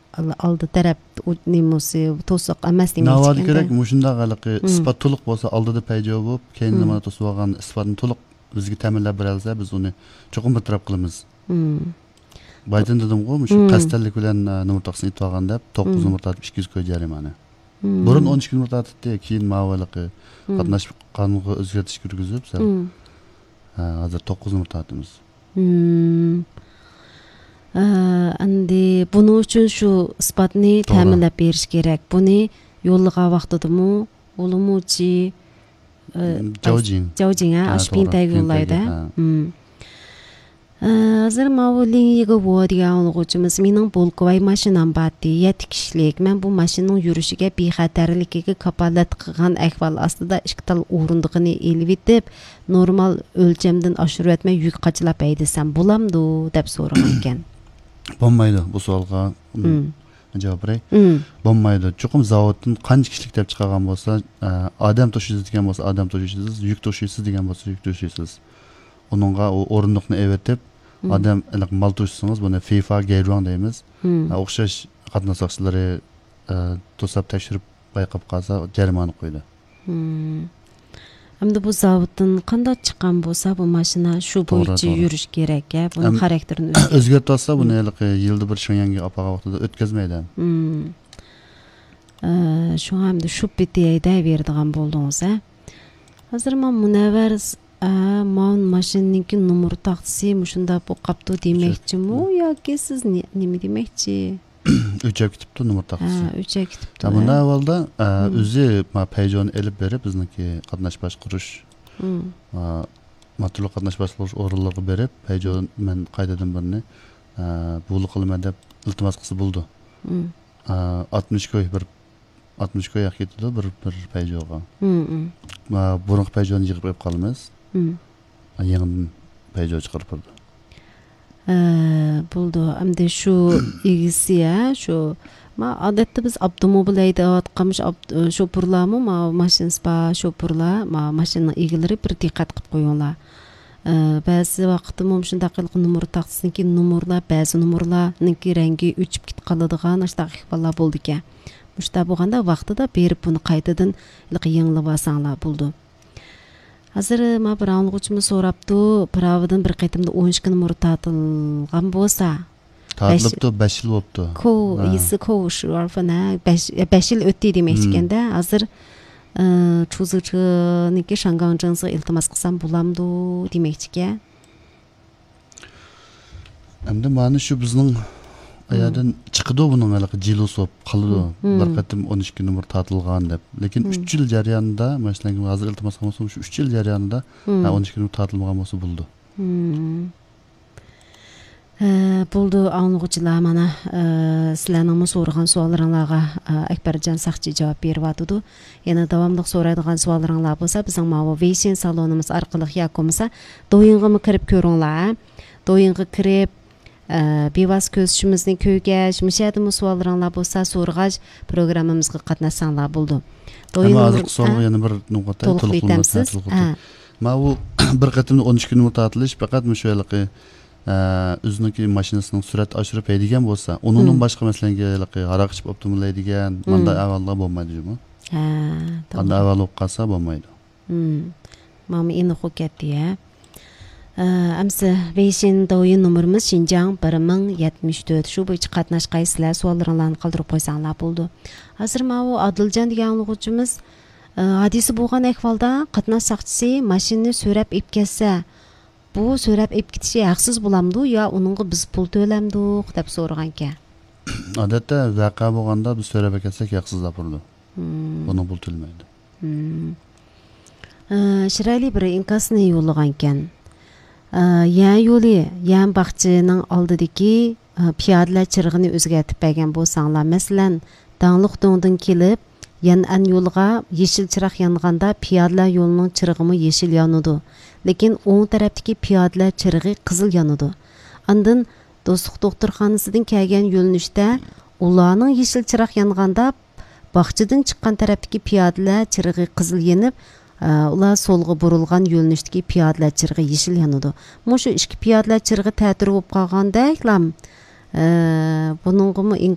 aldı taraf nemosi to'siq emas demoqchi. Navadi kerak, mushunda g'alaqi isbot to'liq bo'lsa, oldida payjo bo'lib, keyin nima to'sib olgan isbotni to'liq bizga ta'minlab beralsa, biz uni cho'qim bir taraf qilamiz. Baydan dedim-ku, shu qasdalik bilan numurtaqsini itib olgan deb 9 numurta atib 200 ko'y jarimani. Burun 12 numurta atibdi, keyin ma'valaqi qatnashib qonunga o'zgartirish kirgizib, hozir 9 numurta atamiz. Endi buning uchun shu isbotni ta'minlab berish kerak. Buni yo'lliga vaqtidimi, o'lumuchi Jaojing Ashpintayga yo'llaydi. Hozir ma'lumligiga bo'ladigan o'quvchimiz mening Bolkovay mashinam batdi, 7 kishilik. Men bu mashinaning yurishiga bexatarligiga kapolat qilgan ahvol ostida 2 tal o'rindig'ini elib etib, normal o'lchamdan oshirib etmay yuk qachlab aydisam bo'lamdi deb so'ragan ekan. Bo'lmaydi bu savolga. Javob beray. Bo'lmaydi. Chuqum zavoddan qancha kishilik deb chiqargan bo'lsa, odam to'shiysiz degan bo'lsa, odam to'shiysiz, yuk to'shiysiz degan bo'lsa, yuk to'shiysiz. Onunğa o o'rindiqni evetib, odam mal to'shsangiz, buni FIFA gayruan deymiz. O'xshash qatnashchilar to'sab tekshirib bayqab qolsa, jarimani qo'ydi. Hamda bu zavoddan qanday chiqqan bo'lsa, bu mashina shu bo'yicha yurish kerak, buni xarakterini o'zgartib olsa, buni yilda bir Shonyangi opaga vaqtida o'tkazmaydi. Shu hamda shu bitiyda berdigan bo'ldingiz, Hozir men Munavvar mashinaningki numur taqtisi shunda bu qapti demoqchimi yoki siz nima demoqchi? O'chab ketibdi numur taqtisi. O'chab ketibdi. Bunda avvalda o'zi payjoni elib berib, bizniki qatnash boshqarish matluq qatnash boshqarish o'rinligi berib, payjon men qaytadan birini bulu qilma deb iltimos qilsa bo'ldi. 60 ko'y bir 60 ko'y ketdi bir payjoga. Burungi payjoni yig'ib qo'yib qolamiz. Yangi payjo chiqarib berdi. Bo'ldi. Endi shu egisiya, shu odatda biz avtomobil haydayotganmish shopurlarmi, mashinaspa shopurlar, mashina egalari bir diqqat qilib qo'yinglar. Ba'zi vaqtda shunday qilib numur taqsisinki numurlar, ba'zi numurlarninki rangi o'chib ketib qoladigan ashtaqa ahvollar bo'ldi ekan. Mushta bo'lganda vaqtida berib buni qaytadan yangilab olsanglar bo'ldi. Hozir men bir anglag'uchimiz so'rabdi, pravidan bir qaytimda 12 numur tatilgan bo'lsa, tatilibdi 5 yil bo'libdi. Shu arfana 5 yil o'tdi demoqchi ekanda, hozir chuzuvchiniki Shanganjinsiga iltimos qilsam bo'lamdi demoqchi ekan. Endi mana shu bizning ayadan chiqdi buning jilosi bo'lib qoldi. Bir qatim 12 numur tatilgan deb. Lekin 3 yil jarayonida, masalan, hozir iltimos qilsam shu 3 yil jarayonida 12 numur tatilmagan bo'lsa bo'ldi. Bo'ldi, anglag'uchilar mana sizlarning so'ragan savollaringizga Akbarjon Saqchi javob beryapti. Yana davomli so'raydigan savollaringlar bo'lsa, bizning mana Weixin salonimiz orqali yoki bo'lmasa, do'yinga kirib ko'ringlar. Do'yinga kirib bevas ko'zishimizni ko'rgach, mishadimi savollaringlar bo'lsa, so'rg'ach programmamizga qatnashsanglar bo'ldi. Do'yinga hozir savolga yana bir nuqta to'liqlamasiz. Ma u bir qatimda 12 numur tatilish faqat mushalarga o'ziniki mashinasining surat oshirib haydigan bo'lsa, uningdan boshqa masalan, aroq ichib optimizlaydigan, manda avvallar bo'lmaydi-mi? Qanday avval bo'lib qolsa bo'lmaydi. Mana endi xo'katdi-ya. Amsa Weixin do'yin nomerimiz Xinjiang 1074. Shu bo'yicha qatnashqaysizlar, savollaringlarni qoldirib qo'ysanglar bo'ldi. Hozir mana Adiljon degan o'quvchimiz hadisi bo'lgan ahvolda qatnash saqchisi mashinani so'rab ib kelsa, bu so'rab ib ketishi haqsiz bo'lamdi yo uningga biz pul to'lamdi deb so'ragan ekan. Odatda vaqa bo'lganda biz so'rab kelsak haqsiz bo'ladi. Buni pul to'lmaydi. Shirali bir inkasni yo'llagan ekan. Yo'li, yan baqchining oldidagi piyodalar chirig'ini o'zgartib bergan bo'lsanglar, masalan, Dangliq do'ngdan kelib, yan yo'lga yeshil chiroq yonganda piyodalar yo'lining chirig'imi yeshil yonadi. Lekin o'ng tarafdagi piyodalar chirig'i qizil yonadi. Ondan Do'stlik doktorxonasidan kelgan yo'linishda ularning yeshil chiroq yonganda baqchidan chiqqan tarafdagi piyodalar chirig'i qizil yonib, ular solga burilgan yo'linishdagi piyodalar chirig'i yeshil yonadi. Mushu ikki piyodalar chirig'i ta'tir bo'lib qolganda, buningmi